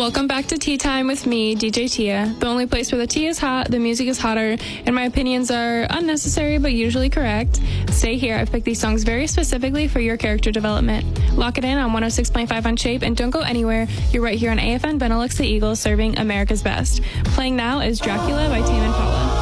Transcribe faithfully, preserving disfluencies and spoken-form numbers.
Welcome back to Tea Time with me, D J Tia, the only place where the tea is hot, the music is hotter, and my opinions are unnecessary but usually correct. Stay here. I've picked these songs very specifically for your character development. Lock it in on one oh six point five on Shape, and don't go anywhere. You're right here on A F N Benelux the Eagle, serving America's best. Playing now is Dracula by Tame Impala.